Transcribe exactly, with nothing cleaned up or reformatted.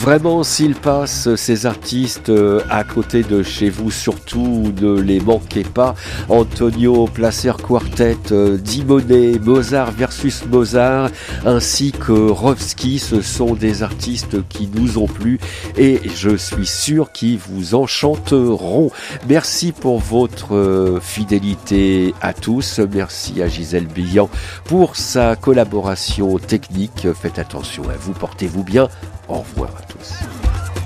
Vraiment, s'ils passent, ces artistes, à côté de chez vous, surtout ne les manquez pas. Antonio Placer Quartet, Dimonet, Mozart versus Mozart, ainsi que Rovski, ce sont des artistes qui nous ont plu et je suis sûr qu'ils vous enchanteront. Merci pour votre fidélité à tous. Merci à Gisèle Billan pour sa collaboration technique. Faites attention à vous, portez-vous bien. Au revoir à tous.